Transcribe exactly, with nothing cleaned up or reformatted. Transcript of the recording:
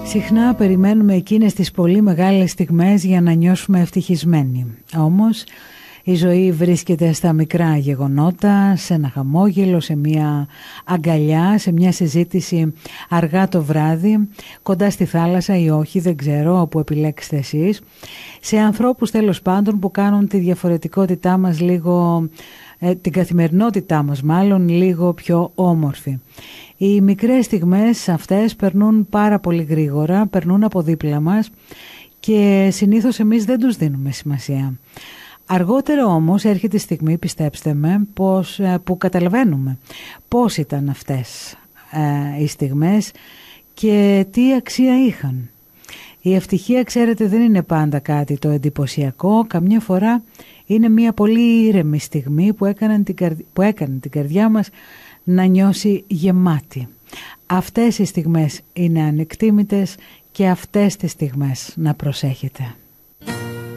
Συχνά περιμένουμε εκείνες τις πολύ μεγάλες στιγμές για να νιώσουμε ευτυχισμένοι. Όμως η ζωή βρίσκεται στα μικρά γεγονότα, σε ένα χαμόγελο, σε μια αγκαλιά, σε μια συζήτηση αργά το βράδυ, κοντά στη θάλασσα ή όχι, δεν ξέρω, όπου επιλέξετε εσείς, σε ανθρώπους τέλος πάντων που κάνουν τη διαφορετικότητά μας λίγο, ε, την καθημερινότητά μας μάλλον, λίγο πιο όμορφη. Οι μικρές στιγμές αυτές περνούν πάρα πολύ γρήγορα, περνούν από δίπλα μας και συνήθως εμείς δεν τους δίνουμε σημασία. Αργότερα όμως έρχεται η στιγμή, πιστέψτε με, πως, που καταλαβαίνουμε πώς ήταν αυτές ε, οι στιγμές και τι αξία είχαν. Η ευτυχία, ξέρετε, δεν είναι πάντα κάτι το εντυπωσιακό, καμιά φορά είναι μια πολύ ήρεμη στιγμή που έκανε την, καρδιά, που έκανε την καρδιά μας να νιώσει γεμάτη. Αυτές οι στιγμές είναι ανεκτήμητες και αυτές τις στιγμές να προσέχετε.